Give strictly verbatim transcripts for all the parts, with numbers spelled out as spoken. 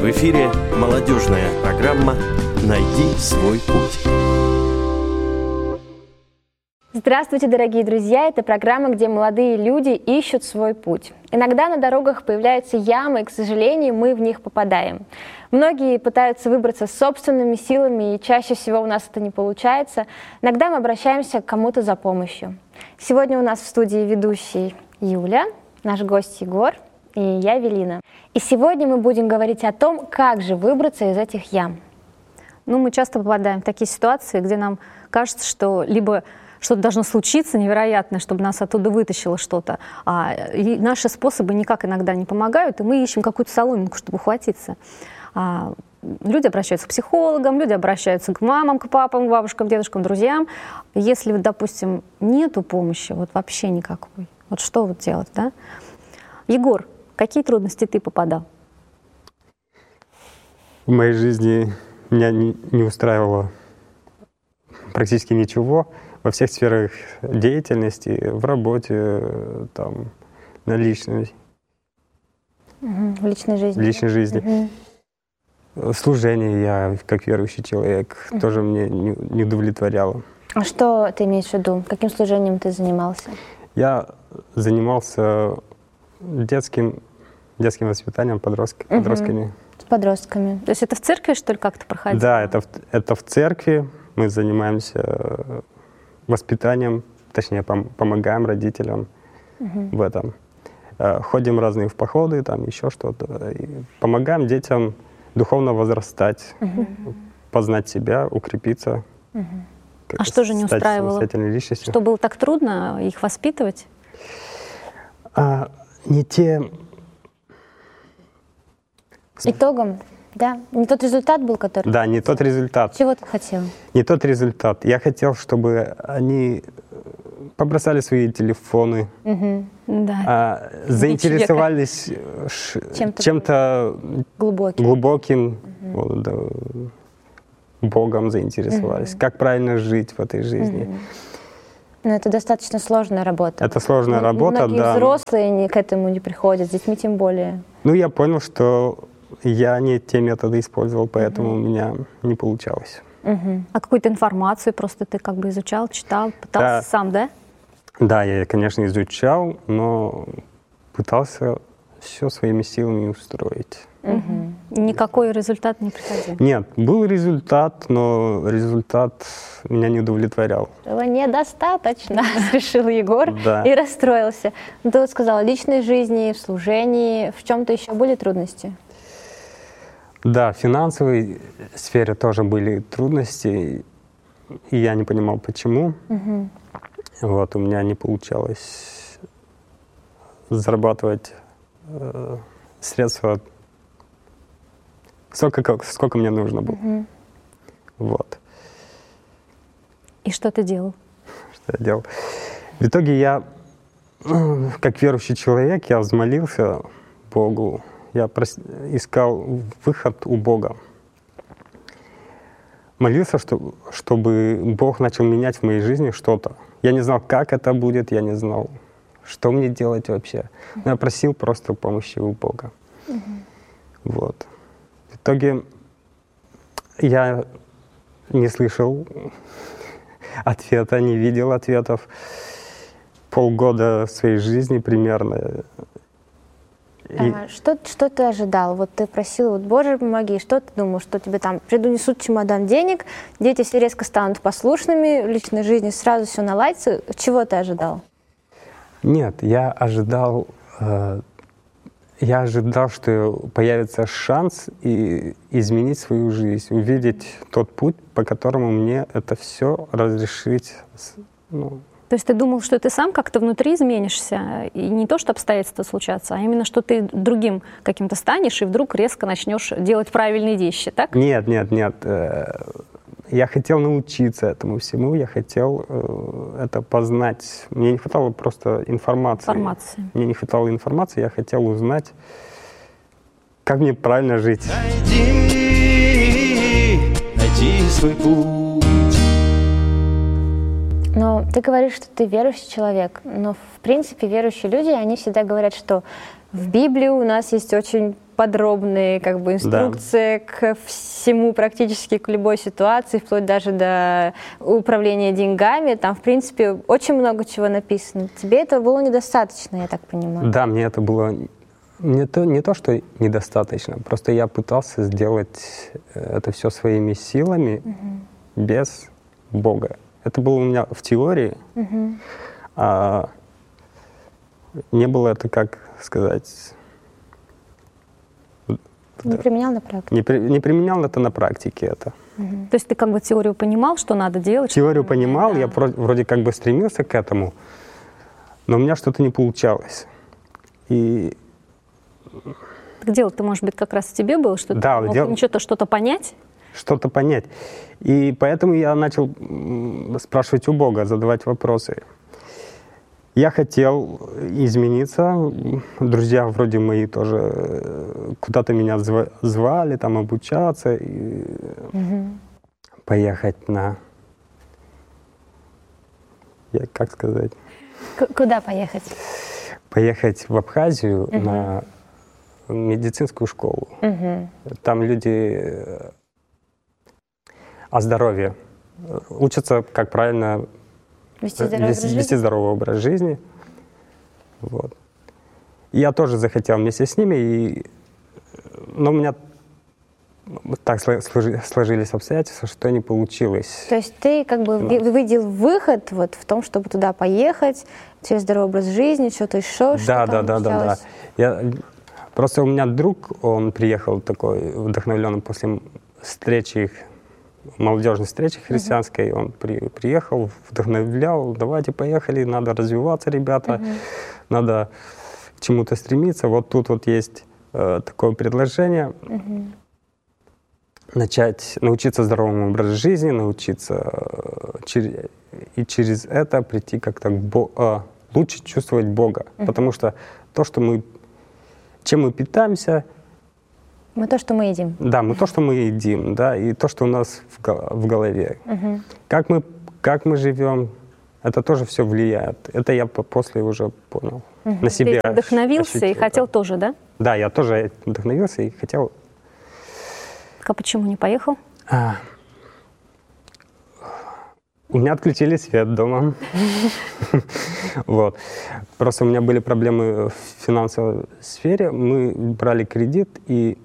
В эфире молодежная программа «Найди свой путь». Здравствуйте, дорогие друзья! Это программа, где молодые люди ищут свой путь. Иногда на дорогах появляются ямы, и, к сожалению, мы в них попадаем. Многие пытаются выбраться собственными силами, и чаще всего у нас это не получается. Иногда мы обращаемся к кому-то за помощью. Сегодня у нас в студии ведущий Юля, наш гость Егор и я, Велина. И сегодня мы будем говорить о том, как же выбраться из этих ям. Ну, мы часто попадаем в такие ситуации, где нам кажется, что либо что-то должно случиться невероятное, чтобы нас оттуда вытащило что-то, а и наши способы никак иногда не помогают, и мы ищем какую-то соломинку, чтобы ухватиться. А, люди обращаются к психологам, люди обращаются к мамам, к папам, к бабушкам, дедушкам, друзьям. Если, допустим, нету помощи, вот вообще никакой, вот что вот делать, да? Егор, какие трудности ты попадал? В моей жизни меня не, не устраивало практически ничего во всех сферах деятельности, в работе, там, на личной, угу, в личной жизни. В личной жизни. Угу. Служение я, как верующий человек, угу. тоже мне не, не удовлетворяло. А что ты имеешь в виду? Каким служением ты занимался? Я занимался детским, детским воспитанием подростк, угу. подростками. С подростками. То есть это в церкви, что ли, как-то проходило? Да, это в, это в церкви. Мы занимаемся воспитанием, точнее, пом- помогаем родителям угу. в этом. Ходим разные в походы, там еще что-то. И помогаем детям духовно возрастать, угу. познать себя, укрепиться. Угу. А что же не устраивало? Что было так трудно их воспитывать? А, не те... Итогом, да? Не тот результат был, который... Да, не тот результат. Чего ты хотел? Не тот результат. Я хотел, чтобы они побросали свои телефоны, угу. да. а, заинтересовались ш... чем-то, чем-то глубоким, глубоким угу. вот, да, Богом заинтересовались. Угу. Как правильно жить в этой жизни. Угу. Но это достаточно сложная работа. Это сложная М- работа, многие да. Многие взрослые не, к этому не приходят, с детьми тем более. Ну, я понял, что я не те методы использовал, поэтому uh-huh. у меня не получалось. Uh-huh. А какую-то информацию просто ты как бы изучал, читал, пытался да. сам, да? Да, я, конечно, изучал, но пытался все своими силами устроить. Uh-huh. Никакой результат не приходил? Нет, был результат, но результат меня не удовлетворял. Этого недостаточно, решил Егор да. и расстроился. Ну, ты вот сказала, в личной жизни, в служении, в чем-то еще были трудности? Да, в финансовой сфере тоже были трудности, и я не понимал, почему. Угу. Вот, у меня не получалось зарабатывать э, средства столько, сколько мне нужно было. Угу. Вот. И что ты делал? Что я делал? В итоге я, как верующий человек, я взмолился Богу. Я прос... искал выход у Бога. Молился, что... чтобы Бог начал менять в моей жизни что-то. Я не знал, как это будет, я не знал, что мне делать вообще. Но я просил просто помощи у Бога. Uh-huh. Вот. В итоге я не слышал ответа, не видел ответов. Полгода своей жизни примерно. И... А, что, что ты ожидал? Вот ты просил, вот, Боже, помоги, что ты думал, что тебе там принесут чемодан денег, дети все резко станут послушными, в личной жизни сразу все наладится. Чего ты ожидал? Нет, я ожидал, э, я ожидал, что появится шанс и изменить свою жизнь, увидеть тот путь, по которому мне это все разрешить. Ну, То есть ты думал, что ты сам как-то внутри изменишься, и не то, что обстоятельства случатся, а именно, что ты другим каким-то станешь, и вдруг резко начнешь делать правильные вещи, так? Нет, нет, нет. Я хотел научиться этому всему, я хотел это познать. Мне не хватало просто информации. Информации. Мне не хватало информации, я хотел узнать, как мне правильно жить. Найди, найди свой путь. Но ты говоришь, что ты верующий человек, но в принципе верующие люди, они всегда говорят, что в Библии у нас есть очень подробные как бы инструкции да. к всему, практически к любой ситуации, вплоть даже до управления деньгами. Там, в принципе, очень много чего написано. Тебе этого было недостаточно, я так понимаю. Да, мне это было не то, не то, что недостаточно, просто я пытался сделать это все своими силами, угу. без Бога. Это было у меня в теории, угу. а не было это, как сказать... Не применял на практике? Не, при, не применял это на практике. Это. Угу. То есть ты как бы теорию понимал, что надо делать? Теорию понимал, да. я вроде, вроде как бы стремился к этому, но у меня что-то не получалось. И... Так дело-то, может быть, как раз в тебе было, что да, ты мог дел... что-то, что-то понять? Что-то понять. И поэтому я начал спрашивать у Бога, задавать вопросы. Я хотел измениться. Друзья вроде мои тоже куда-то меня звали, там обучаться, и угу. поехать на... Я, как сказать? К- куда поехать? Поехать в Абхазию угу. на медицинскую школу. Угу. Там люди о здоровье. Учатся, как правильно... Вести здоровый, вести, образ, вести здоровый образ жизни. Вот. И я тоже захотел вместе с ними, и... но у меня так сложились обстоятельства, что не получилось. То есть ты как бы но. видел выход вот в том, чтобы туда поехать, через здоровый образ жизни, что-то еще, да, что да, да, да, да. Я... Просто у меня друг, он приехал такой вдохновленный после встречи их, молодежной встречи христианской, uh-huh. он при, приехал, вдохновлял, давайте поехали, надо развиваться, ребята, uh-huh. надо к чему-то стремиться. Вот тут вот есть э, такое предложение, uh-huh. начать, научиться здоровому образу жизни, научиться э, чер- и через это прийти как-то к Бо- э, лучше чувствовать Бога. Uh-huh. Потому что то, что мы, чем мы питаемся, мы то, что мы едим. Да, мы то, что мы едим, да, и то, что у нас в голове. Угу. Как мы, как мы живем, это тоже все влияет. Это я после уже понял. Угу. На себе Ты вдохновился ощутил, и хотел да. тоже, да? Да, я тоже вдохновился и хотел. А почему не поехал? А, у меня отключили свет дома. Вот. Просто у меня были проблемы в финансовой сфере. Мы брали кредит и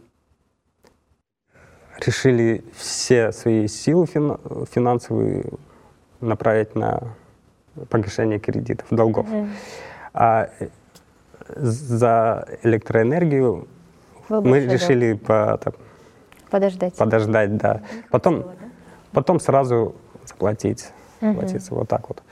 решили все свои силы финансовые направить на погашение кредитов, долгов. Mm-hmm. А за электроэнергию Вы мы решили по, там, подождать. Подождать, да. Mm-hmm. Потом, да? потом сразу заплатить. Mm-hmm. Платиться вот так вот.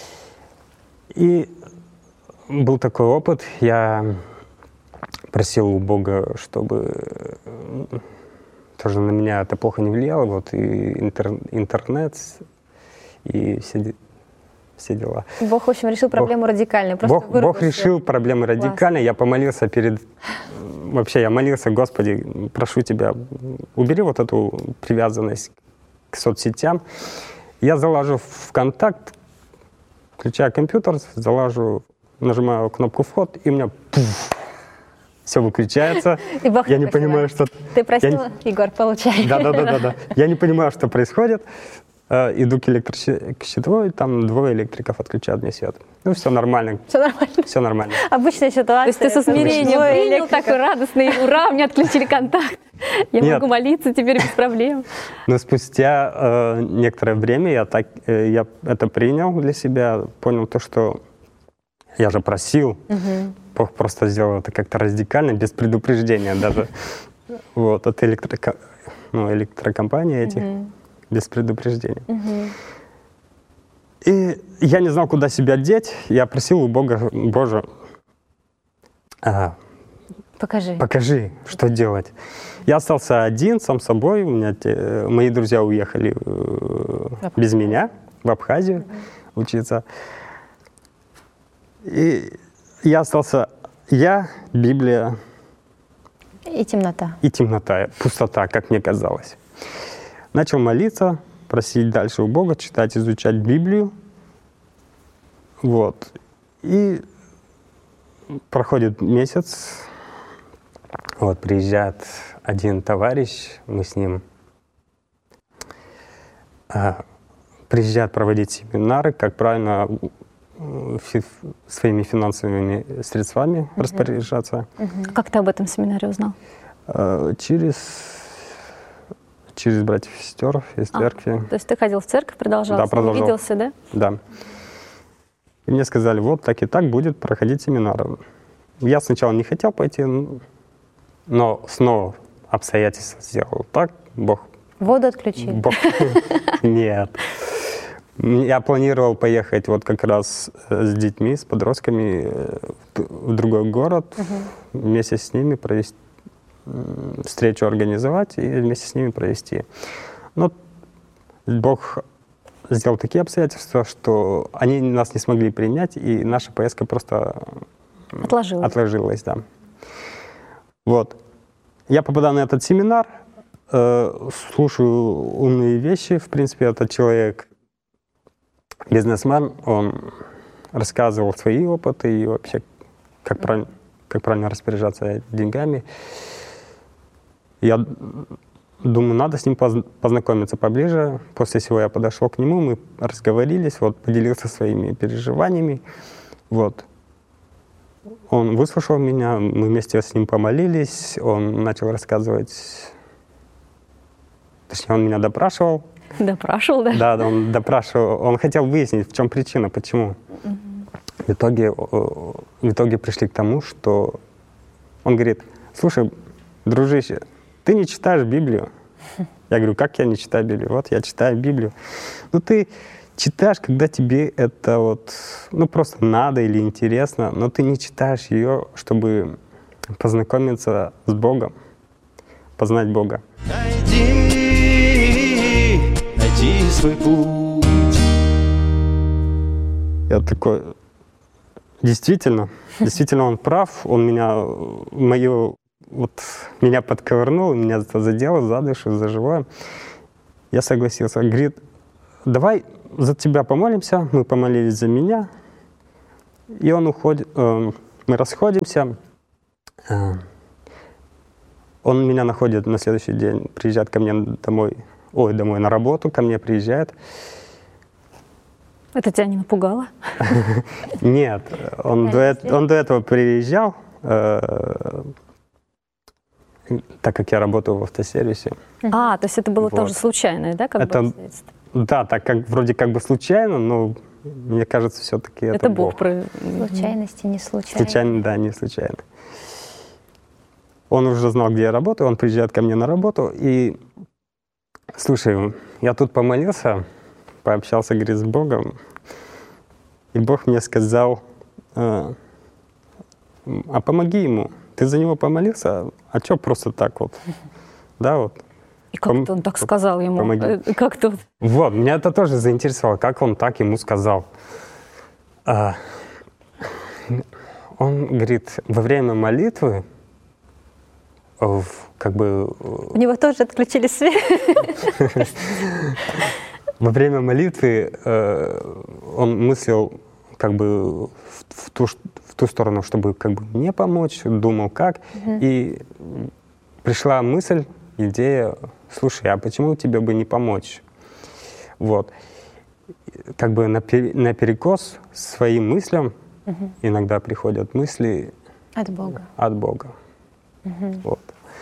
И был такой опыт. Я просил у Бога, чтобы... Тоже на меня это плохо не влияло, вот, и интер, интернет, и все, все дела. Бог, в общем, решил проблему Бог, радикально. Бог, Бог решил проблему радикально, я помолился перед... Вообще, я молился, Господи, прошу Тебя, убери вот эту привязанность к соцсетям. Я залажу в контакт, включаю компьютер, залажу, нажимаю кнопку «Вход», и у меня... Пуф, все выключается. И Бог я не понимаю, что... Ты просил, не... Егор, получай. Да-да-да. Я не понимаю, что происходит. Э, иду к электрощитовой, там двое электриков отключают мне свет. Ну, все нормально. Все нормально? Все нормально. Обычная ситуация. То есть ты со смирением принял, такой радостный, ура, мне отключили контакт. Я Нет. могу молиться теперь без проблем. Но спустя э, некоторое время я, так, э, я это принял для себя, понял то, что я же просил. Угу. Бог просто сделал это как-то радикально, без предупреждения даже. Вот, от электро... ну, электрокомпании этих, uh-huh. без предупреждения. Uh-huh. И я не знал, куда себя деть. Я просил у Бога, Боже, а, покажи. покажи, что делать. Я остался один, сам собой. У меня те, мои друзья уехали э, без меня в Абхазию uh-huh. учиться. И я остался, я, Библия. И темнота. И темнота, пустота, как мне казалось. Начал молиться, просить дальше у Бога, читать, изучать Библию. Вот. И проходит месяц, Вот, приезжает один товарищ, мы с ним а, приезжает проводить семинары, как правильно фи- своими финансовыми средствами uh-huh. распоряжаться. Uh-huh. Как ты об этом семинаре узнал? А, через, через братьев и сестер из а, церкви. То есть ты ходил в церковь, продолжал? Да, продолжал. Виделся, да? Да. И мне сказали, вот так и так будет проходить семинар. Я сначала не хотел пойти, но снова обстоятельства сделал так, Бог... Воду отключили? Бог... Нет. Я планировал поехать вот как раз с детьми, с подростками в другой город, угу. вместе с ними провести, встречу организовать и вместе с ними провести. Но Бог сделал такие обстоятельства, что они нас не смогли принять, и наша поездка просто отложилась. отложилась, да. Вот. Я попадаю на этот семинар, э, слушаю умные вещи. В принципе, этот человек, бизнесмен, он рассказывал свои опыты и вообще, как, mm-hmm. правильно, как правильно распоряжаться деньгами. Я думаю, надо с ним познакомиться поближе. После всего я подошел к нему, мы разговорились, вот, поделился своими переживаниями. Вот. Он выслушал меня, мы вместе с ним помолились, он начал рассказывать, точнее, он меня допрашивал. Допрашивал, да? Да, он допрашивал, он хотел выяснить, в чем причина, почему. Угу. В итоге, в итоге пришли к тому, что он говорит, слушай, дружище, ты не читаешь Библию. Я говорю, как я не читаю Библию? Вот я читаю Библию. Ну ты читаешь, когда тебе это вот, ну просто надо или интересно, но ты не читаешь ее, чтобы познакомиться с Богом, познать Бога. Найди, найди свой путь. Я такой, действительно, действительно он прав, он меня, мою, вот, меня подковырнул, меня это задело за душу, за живое. Я согласился. Говорит, давай за тебя помолимся. Мы помолились за меня. И он уходит, э, мы расходимся. Э, он меня находит на следующий день, приезжает ко мне домой, ой, домой на работу, ко мне приезжает. Это тебя не напугало? Нет, он до этого приезжал, так как я работаю в автосервисе. А, то есть это было вот. Тоже случайное, да, как это, бы? Да, так как вроде как бы случайно, но мне кажется, все-таки это, это Бог. Бог. Про... Случайности не случайно. Случайно, да, не случайно. Он уже знал, где я работаю, он приезжает ко мне на работу, и, слушай, я тут помолился, пообщался, говорит, с Богом, и Бог мне сказал, а, а помоги ему. Ты за него помолился, а что просто так вот? Да, вот. И как-то Пом... он так сказал ему? Помоги. Как-то... Вот, меня это тоже заинтересовало, как он так ему сказал. А, он говорит, во время молитвы, в, как бы... У него тоже отключили свет. Во время молитвы э, он мыслил как бы в, в, ту, в ту сторону, чтобы как бы мне помочь, думал как. Mm-hmm. И пришла мысль, идея, слушай, а почему тебе бы не помочь? Вот. Как бы наперекос своим мыслям mm-hmm. иногда приходят мысли от Бога. От Бога. Mm-hmm. Вот.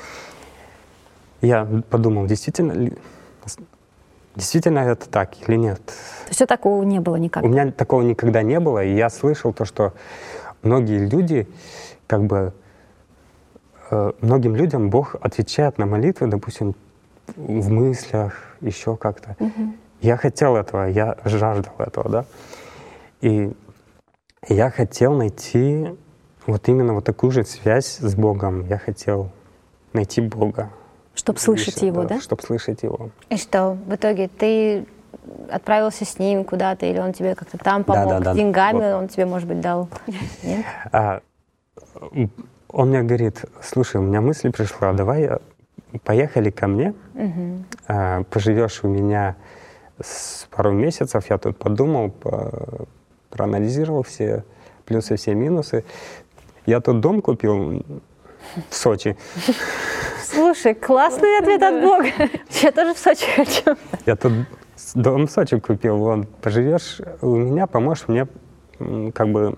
Я подумал, действительно... Действительно это так или нет? То есть такого не было никогда? У меня такого никогда не было, и я слышал то, что многие люди, как бы, э, многим людям Бог отвечает на молитвы, допустим, в мыслях, еще как-то. Угу. Я хотел этого, я жаждал этого, да. И я хотел найти вот именно вот такую же связь с Богом. Я хотел найти Бога. Чтобы слышать Выше, его, да? да? Чтобы слышать его. И что, в итоге ты отправился с ним куда-то, или он тебе как-то там помог да, да, да. деньгами, вот. Он тебе, может быть, дал? Нет? А, он мне говорит, слушай, у меня мысль пришла, давай поехали ко мне, угу. а, поживешь у меня с пару месяцев, я тут подумал, по, проанализировал все плюсы, все минусы. Я тут дом купил в Сочи. Слушай, классный ответ от Бога. Я тоже в Сочи хочу. Я тут дом в Сочи купил. Вон, поживешь у меня, поможешь мне как бы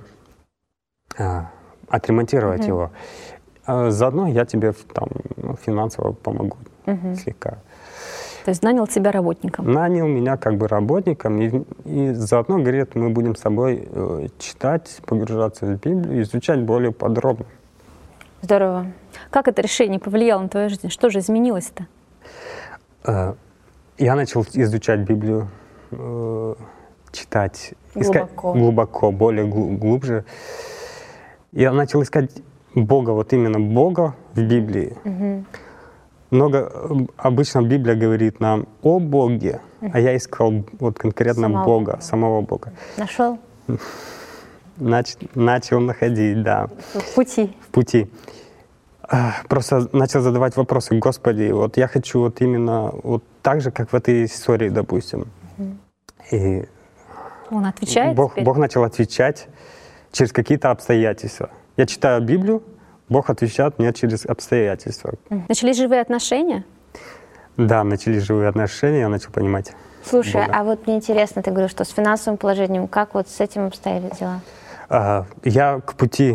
а, отремонтировать mm-hmm. его. А заодно я тебе там финансово помогу mm-hmm. слегка. То есть нанял тебя работником? Нанял меня как бы работником, и, и заодно, говорит, мы будем с тобой э, читать, погружаться в Библию, изучать более подробно. Здорово. Как это решение повлияло на твою жизнь? Что же изменилось-то? Э, я начал изучать Библию, э, читать, искать глубоко, глубоко более гл- глубже. Я начал искать Бога, вот именно Бога в Библии. Угу. Много, обычно Библия говорит нам о Боге, uh-huh. а я искал вот конкретно самого Бога, Бога. самого Бога. Нашел? Нач, начал находить, да. В пути. В пути. Просто начал задавать вопросы: Господи, вот я хочу вот именно вот так же, как в этой истории, допустим. Uh-huh. И Он отвечает Бог, теперь? Бог начал отвечать через какие-то обстоятельства. Я читаю Библию, Бог отвечает мне через обстоятельства. Начались живые отношения? Да, начались живые отношения, я начал понимать. Слушай, Бога. а вот мне интересно, ты говоришь, что с финансовым положением, как вот с этим обстояли дела? А, я к пути,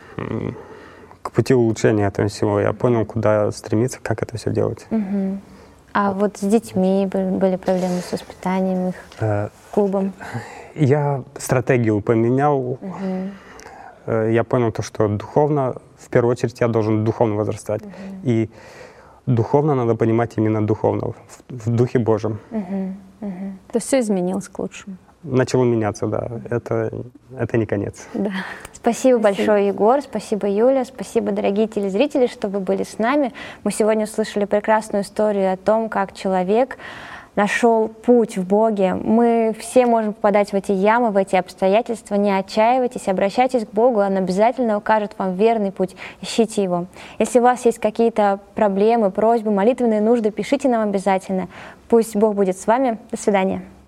к пути улучшения этого всего, я понял, куда стремиться, как это все делать. Угу. А вот с детьми были проблемы с воспитанием их, а, клубом? Я стратегию поменял. Угу. Я понял то, что духовно, в первую очередь, я должен духовно возрастать. Uh-huh. И духовно надо понимать именно духовно, в, в Духе Божьем. Uh-huh. Uh-huh. То есть все изменилось к лучшему? Начало меняться, да. Это, это не конец. Да. Спасибо, спасибо большое, Егор. Спасибо, Юля. Спасибо, дорогие телезрители, что вы были с нами. Мы сегодня услышали прекрасную историю о том, как человек нашел путь в Боге. Мы все можем попадать в эти ямы, в эти обстоятельства. Не отчаивайтесь, обращайтесь к Богу, Он обязательно укажет вам верный путь. Ищите Его. Если у вас есть какие-то проблемы, просьбы, молитвенные нужды, пишите нам обязательно. Пусть Бог будет с вами. До свидания.